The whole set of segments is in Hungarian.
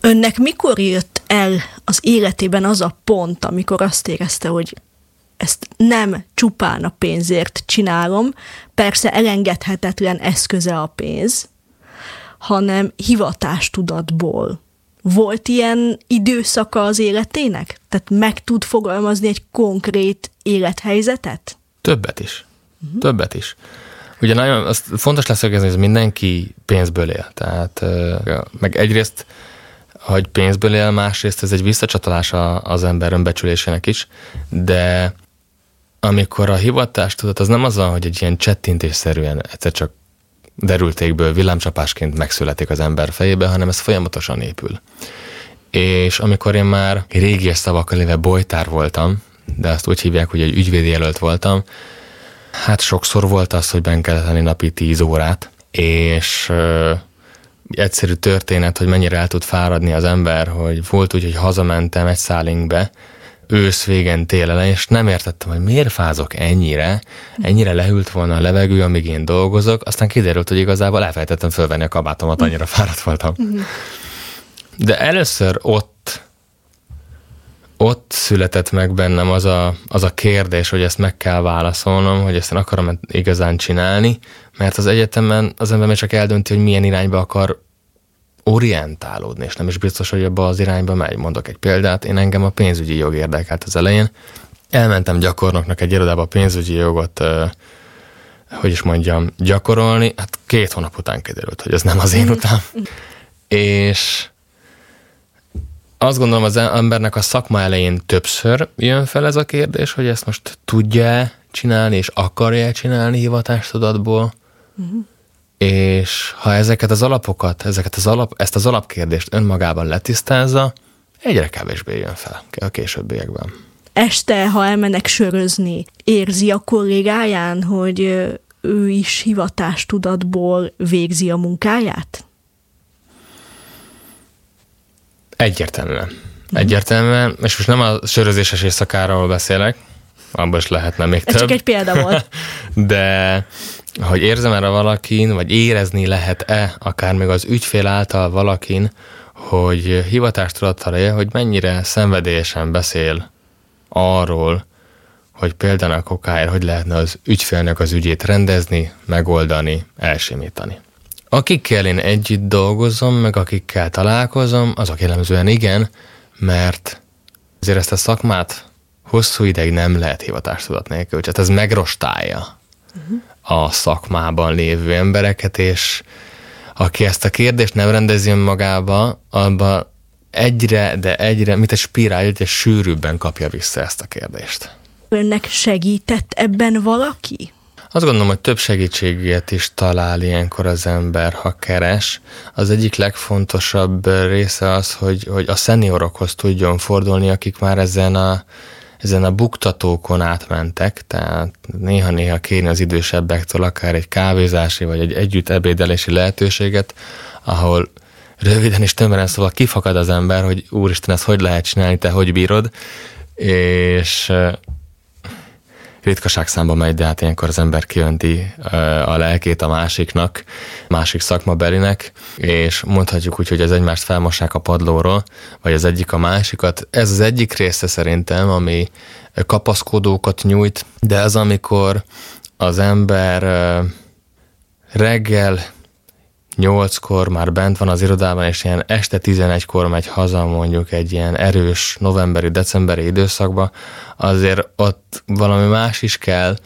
Önnek mikor jött el az életében az a pont, amikor azt érezte, hogy ezt nem csupán a pénzért csinálom, persze elengedhetetlen eszköze a pénz, hanem hivatástudatból. Volt ilyen időszaka az életének? Tehát meg tud fogalmazni egy konkrét élethelyzetet? Többet is. Többet is. Ugye nagyon az fontos leszögezni, hogy mindenki pénzből él. Tehát meg egyrészt, hogy pénzből él, másrészt ez egy visszacsatolása az ember önbecsülésének is, de amikor a hivatástudat, az nem az van, hogy egy ilyen csettintésszerűen egyszer csak derültékből villámcsapásként megszületik az ember fejébe, hanem ez folyamatosan épül. És amikor én már régies szavakkal éve bojtár voltam, de azt úgy hívják, hogy egy ügyvédi jelölt voltam, hát sokszor volt az, hogy benn kellett lenni napi 10 órát, és egyszerű történet, hogy mennyire el tud fáradni az ember, hogy volt úgy, hogy hazamentem egy szállingbe, ősz végén, tél elején, és nem értettem, hogy miért fázok ennyire lehűlt volna a levegő, amíg én dolgozok, aztán kiderült, hogy igazából elfelejtettem fölvenni a kabátomat, annyira fáradt voltam. De először ott született meg bennem az a kérdés, hogy ezt meg kell válaszolnom, hogy ezt én akarom igazán csinálni, mert az egyetemen az ember csak eldönti, hogy milyen irányba akar orientálódni, és nem is biztos, hogy abba az irányba megy. Mondok egy példát, engem a pénzügyi jog érdekelt az elején. Elmentem gyakornoknak egy irodába pénzügyi jogot, gyakorolni. Hát 2 hónap után kiderült, hogy ez nem az én utám. És azt gondolom, az embernek a szakma elején többször jön fel ez a kérdés, hogy ezt most tudja csinálni, és akarja csinálni hivatástudatból. És ha ezeket az alapokat, ezt az alapkérdést önmagában letisztázza, egyre kevésbé jön fel a későbbiekben. Este, ha elmennek sörözni, érzi a kollégáján, hogy ő is hivatástudatból végzi a munkáját? Egyértelműen, és most nem a sörözéses éjszakáról beszélek, abban is lehetne még több. Ez csak egy példa volt. De hogy érzem erre valakin, vagy érezni lehet-e, akár még az ügyfél által valakin, hogy hivatástudattal él, hogy mennyire szenvedélyesen beszél arról, hogy például a kokáért, hogy lehetne az ügyfélnek az ügyét rendezni, megoldani, elsimítani. Akikkel én együtt dolgozom, meg akikkel találkozom, azok jellemzően igen, mert azért ezt a szakmát hosszú ideig nem lehet hivatástudat nélkül, tehát ez megrostálja a szakmában lévő embereket, és aki ezt a kérdést nem rendezi magába, abban egyre, mint egy spirál, egyre sűrűbben kapja vissza ezt a kérdést. Önnek segített ebben valaki? Azt gondolom, hogy több segítséget is talál ilyenkor az ember, ha keres. Az egyik legfontosabb része az, hogy a szeniorokhoz tudjon fordulni, akik már ezen a buktatókon átmentek, tehát néha-néha kérni az idősebbektől akár egy kávézási vagy egy együtt ebédelési lehetőséget, ahol röviden és tömören szóval kifakad az ember, hogy úristen, ezt hogy lehet csinálni, te hogy bírod, és ritkaság számba megy, de hát ilyenkor az ember kiönti a lelkét a másiknak, másik szakmabelinek, és mondhatjuk úgy, hogy az egymást felmossák a padlóról, vagy az egyik a másikat. Ez az egyik része szerintem, ami kapaszkodókat nyújt, de az, amikor az ember reggel 8-kor már bent van az irodában, és ilyen este 11-kor megy haza mondjuk egy ilyen erős novemberi, decemberi időszakba, azért ott valami más is kell.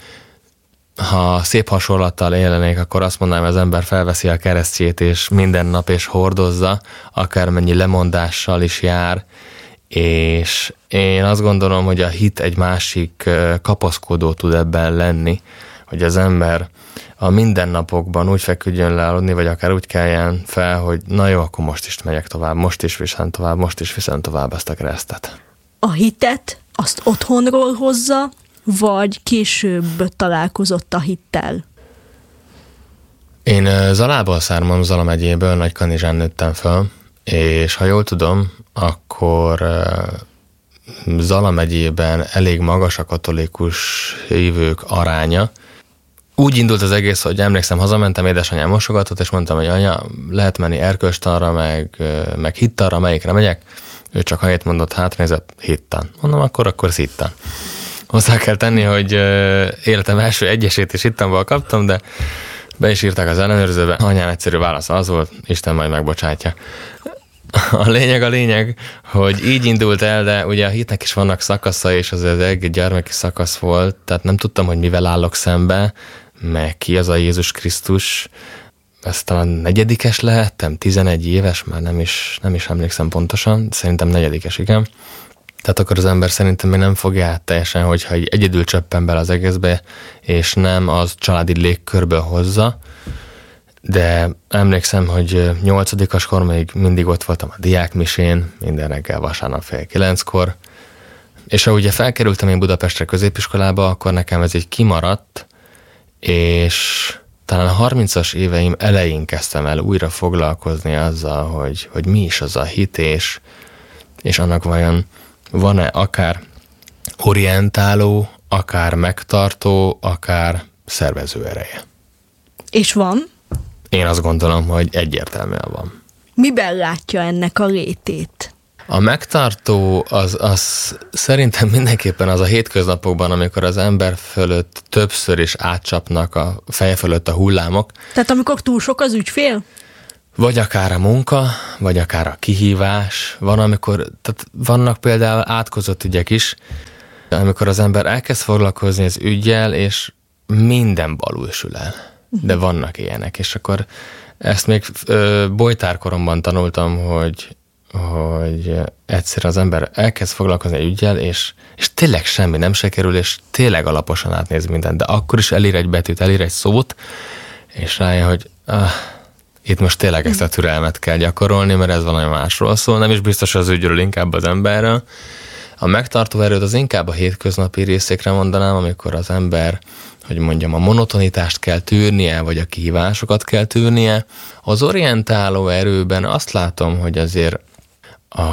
Ha szép hasonlattal élnék, akkor azt mondanám, hogy az ember felveszi a keresztjét, és minden nap és hordozza, akármennyi lemondással is jár, és én azt gondolom, hogy a hit egy másik kapaszkodó tud ebben lenni, hogy az ember a mindennapokban úgy feküdjön le aludni, vagy akár úgy keljen fel, hogy na jó, akkor most is megyek tovább, most is viszem tovább ezt a keresztet. A hitet azt otthonról hozza, vagy később találkozott a hittel? Én Zalából származom, Zala megyéből, Nagykanizsán nőttem föl, és ha jól tudom, akkor Zala megyében elég magas a katolikus hívők aránya, úgy indult az egész, hogy emlékszem, hazamentem, édesanyám mosogatott, és mondtam, hogy anya, lehet menni erkölcstanra, meg hittanra, melyikre megyek? Ő csak annyit mondott, hátránézett, hittan. Mondom, akkor szittan. Hozzá kell tenni, hogy életem első egyesét is hittanból kaptam, de be is írták az ellenőrzőbe. Anyám egyszerű válasza az volt, Isten majd megbocsátja. A lényeg, hogy így indult el, de ugye a hitnek is vannak szakaszai, és az egy gyermeki szakasz volt, tehát nem tudtam, hogy mivel állok szembe, meg ki az a Jézus Krisztus. Ezt talán 4. lehettem, 11 éves, már nem is emlékszem pontosan, szerintem 4, igen. Tehát akkor az ember szerintem még nem fogja át teljesen, hogyha egyedül csöppen bele az egészbe, és nem az családi légkörből hozza. De emlékszem, hogy 8. kor még mindig ott voltam a diákmisén, minden reggel vasárnap 8:30, és ahogy felkerültem én Budapestre középiskolába, akkor nekem ez így kimaradt, és talán a 30-as éveim elején kezdtem el újra foglalkozni azzal, hogy mi is az a hit, és annak vajon van-e akár orientáló, akár megtartó, akár szervező ereje. És van? Én azt gondolom, hogy egyértelműen van. Miben látja ennek a létét? A megtartó az szerintem mindenképpen az a hétköznapokban, amikor az ember fölött többször is átcsapnak a feje fölött a hullámok. Tehát amikor túl sok az ügyfél? Vagy akár a munka, vagy akár a kihívás. Tehát vannak például átkozott ügyek is, amikor az ember elkezd foglalkozni az üggyel, és minden balul sül el. De vannak ilyenek, és akkor ezt még bolytárkoromban tanultam, hogy egyszer az ember elkezd foglalkozni egy üggyel, és tényleg semmi nem sikerül, és tényleg alaposan átnéz mindent, de akkor is elér egy betűt, elér egy szót, és rájön, hogy itt most tényleg ezt a türelmet kell gyakorolni, mert ez valami másról szól, nem is biztos az ügyről, inkább az emberről. A megtartó erőt az inkább a hétköznapi részékre mondanám, amikor az ember, hogy mondjam, a monotonitást kell tűrnie, vagy a kihívásokat kell tűrnie. Az orientáló erőben azt látom, hogy azért a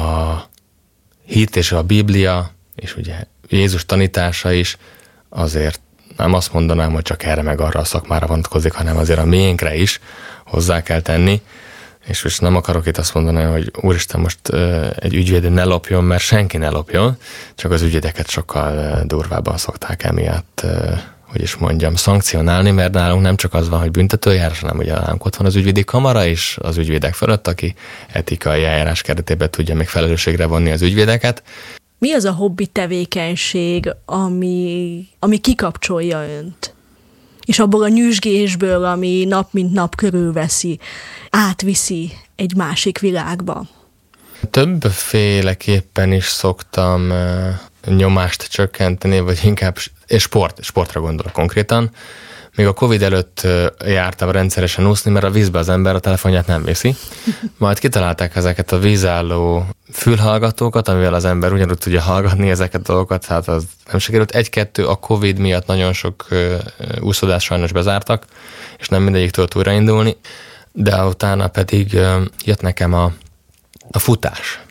hit és a Biblia, és ugye Jézus tanítása is azért nem azt mondanám, hogy csak erre meg arra a szakmára vonatkozik, hanem azért a miénkre is hozzá kell tenni. És most nem akarok itt azt mondani, hogy úristen, most egy ügyvéd ne lopjon, mert senki ne lopjon, csak az ügyvédeket sokkal durvábban szokták emiatt, hogy is mondjam, szankcionálni, mert nálunk nem csak az van, hogy büntetőjárás, hanem ugye nálunk ott van az ügyvédi kamara is az ügyvédek fölött, aki etikai eljárás keretében tudja még felelősségre vonni az ügyvédeket. Mi az a hobbi tevékenység, ami kikapcsolja önt? És abból a nyüzsgésből, ami nap mint nap körülveszi, átviszi egy másik világba? Többféleképpen is szoktam nyomást csökkenteni, vagy inkább sportra gondolok konkrétan. Még a Covid előtt jártam rendszeresen úszni, mert a vízbe az ember a telefonját nem viszi. Majd kitalálták ezeket a vízálló fülhallgatókat, amivel az ember ugyanúgy tudja hallgatni ezeket a dolgokat, hát az nem sikerült. 1-2 a Covid miatt nagyon sok úszódást sajnos bezártak, és nem mindegyik tudott újraindulni, de utána pedig jött nekem a futás.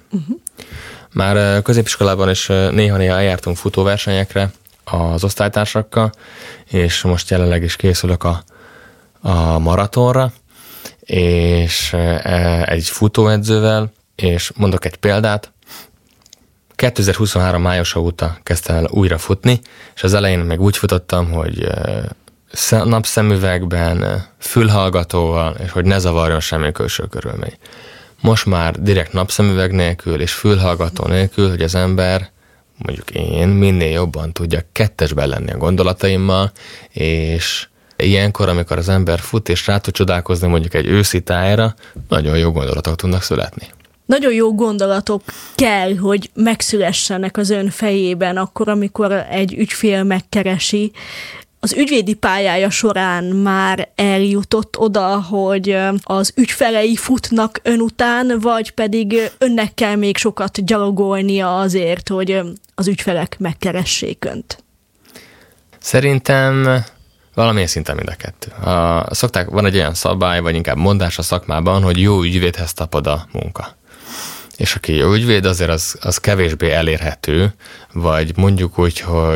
Már középiskolában is néha eljártunk futóversenyekre az osztálytársakkal, és most jelenleg is készülök a maratonra, és egy futóedzővel, és mondok egy példát. 2023 májusa óta kezdtem el újra futni, és az elején meg úgy futottam, hogy napszemüvegben, fülhallgatóval, és hogy ne zavarjon semmi külső körülmény. Most már direkt napszemüveg nélkül és fülhallgató nélkül, hogy az ember, mondjuk én, minél jobban tudja kettesben lenni a gondolataimmal, és ilyenkor, amikor az ember fut és rá tud csodálkozni mondjuk egy őszi tájra, nagyon jó gondolatok tudnak születni. Nagyon jó gondolatok kell, hogy megszülessenek az ön fejében akkor, amikor egy ügyfél megkeresi. Az ügyvédi pályája során már eljutott oda, hogy az ügyfelei futnak ön után, vagy pedig önnek kell még sokat gyalogolnia azért, hogy az ügyfelek megkeressék önt? Szerintem valamilyen szinten mind a kettő. Van egy olyan szabály, vagy inkább mondás a szakmában, hogy jó ügyvédhez tapad a munka. És aki jó ügyvéd, azért az kevésbé elérhető, vagy mondjuk úgy, hogy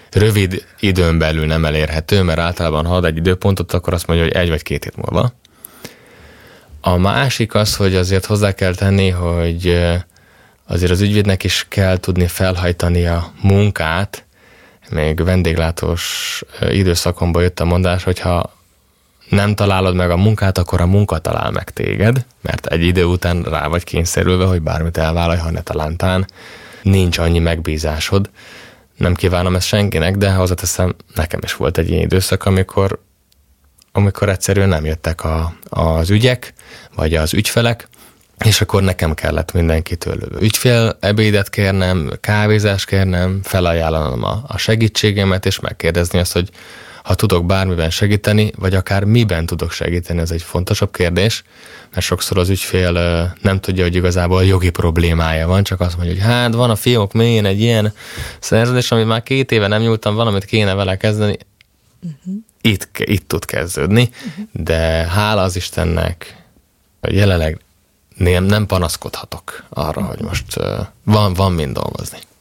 rövid időn belül nem elérhető, mert általában ha ad egy időpontot, akkor azt mondja, hogy 1 vagy 2 hét múlva. A másik az, hogy azért hozzá kell tenni, hogy azért az ügyvédnek is kell tudni felhajtani a munkát. Még vendéglátós időszakomban jött a mondás, hogyha nem találod meg a munkát, akkor a munka talál meg téged, mert egy idő után rá vagy kényszerülve, hogy bármit elvállalj, ha ne talántán nincs annyi megbízásod. Nem kívánom ezt senkinek, de hozzáteszem, nekem is volt egy ilyen időszak, amikor egyszerűen nem jöttek az ügyek, vagy az ügyfelek, és akkor nekem kellett mindenkitől ügyfél ebédet kérnem, kávézást kérnem, felajánlanom a segítségemet, és megkérdezni azt, hogy ha tudok bármiben segíteni, vagy akár miben tudok segíteni, ez egy fontosabb kérdés, mert sokszor az ügyfél nem tudja, hogy igazából jogi problémája van, csak azt mondja, hogy hát van a fiók mélyén egy ilyen szerződés, amit már 2 éve nem nyúltam, valamit kéne vele kezdeni. Itt tud kezdődni, de hála az Istennek, jelenleg nem panaszkodhatok arra, hogy most van mind dolgozni.